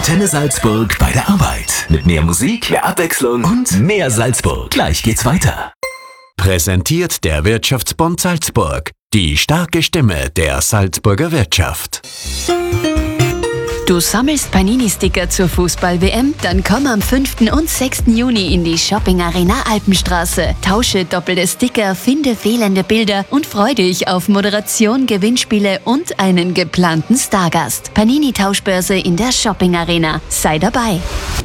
Antenne Salzburg bei der Arbeit. Mit mehr Musik, mehr Abwechslung und mehr Salzburg. Gleich geht's weiter. Präsentiert der Wirtschaftsbund Salzburg. Die starke Stimme der Salzburger Wirtschaft. Du sammelst Panini-Sticker zur Fußball-WM? Dann komm am 5. und 6. Juni in die Shopping Arena Alpenstraße. Tausche doppelte Sticker, finde fehlende Bilder und freu dich auf Moderation, Gewinnspiele und einen geplanten Stargast. Panini-Tauschbörse in der Shopping Arena. Sei dabei.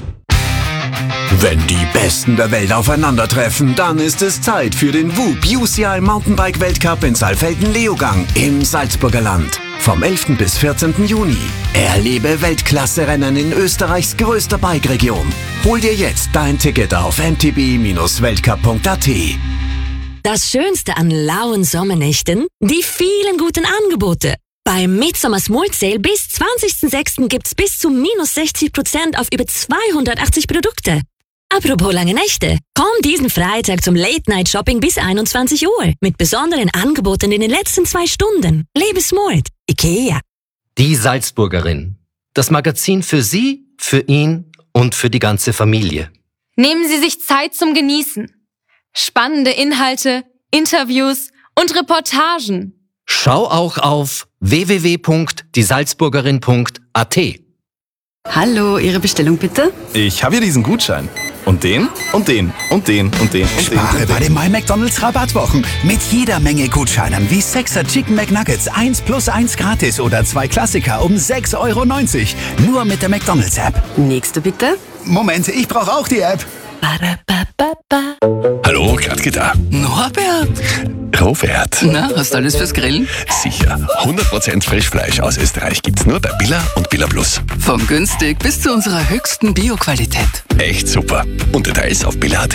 Wenn die Besten der Welt aufeinandertreffen, dann ist es Zeit für den WUB UCI Mountainbike Weltcup in Saalfelden-Leogang im Salzburger Land. Vom 11. bis 14. Juni. Erlebe Weltklasse-Rennen in Österreichs größter Bike-Region. Hol dir jetzt dein Ticket auf mtb-weltcup.at. Das Schönste an lauen Sommernächten? Die vielen guten Angebote. Beim Midsummer Small Sale bis 20.06. gibt's bis zu minus 60% auf über 280 Produkte. Apropos lange Nächte. Komm diesen Freitag zum Late-Night-Shopping bis 21 Uhr mit besonderen Angeboten in den letzten 2 Stunden. Lebe smart. IKEA. Die Salzburgerin. Das Magazin für Sie, für ihn und für die ganze Familie. Nehmen Sie sich Zeit zum Genießen. Spannende Inhalte, Interviews und Reportagen. Schau auch auf www.diesalzburgerin.at. Hallo, Ihre Bestellung bitte? Ich habe hier diesen Gutschein. Und den, und den, und den, und den, und Spare den. bei den My McDonald's Rabattwochen. Mit jeder Menge Gutscheinen wie 6er Chicken McNuggets 1 plus 1 gratis oder 2 Klassiker um 6,90 Euro. Nur mit der McDonald's App. Nächste bitte? Moment, ich brauche auch die App. Hallo, Katke da. Norbert. Robert. Na, hast du alles fürs Grillen? Sicher. 100% Frischfleisch aus Österreich gibt's nur bei Billa und Billa Plus. Von günstig bis zu unserer höchsten Bio-Qualität. Echt super. Und Details auf billa.at.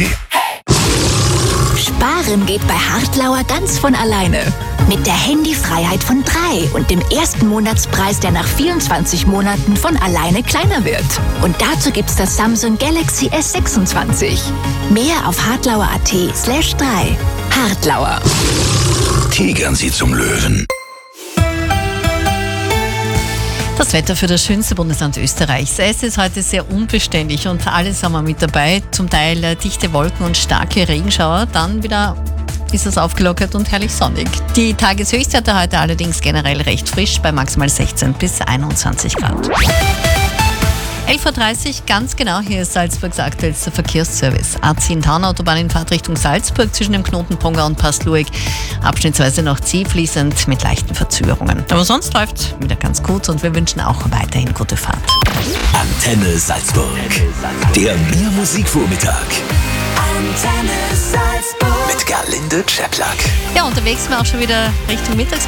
Sparen geht bei Hartlauer ganz von alleine. Mit der Handyfreiheit von 3 und dem ersten Monatspreis, der nach 24 Monaten von alleine kleiner wird. Und dazu gibt's das Samsung Galaxy S26. Mehr auf hartlauer.at/3. Hartlauer. Tigern Sie zum Löwen. Das Wetter für das schönste Bundesland Österreichs. Es ist heute sehr unbeständig und alles haben wir mit dabei. Zum Teil dichte Wolken und starke Regenschauer. Dann wieder ist es aufgelockert und herrlich sonnig. Die Tageshöchstwerte heute allerdings generell recht frisch bei maximal 16 bis 21 Grad. 11.30 Uhr, ganz genau, hier ist Salzburgs aktuellster Verkehrsservice. A10 Tarnautobahn in Fahrtrichtung Salzburg zwischen dem Knoten Ponga und Pastluig. Abschnittsweise noch zielfließend mit leichten Verzögerungen. Aber sonst läuft wieder ganz gut und wir wünschen auch weiterhin gute Fahrt. Antenne Salzburg. Der Mehr Musikvormittag. Antenne Salzburg. Mit Gerlinde Czeplak. Ja, unterwegs sind wir auch schon wieder Richtung Mittagspause.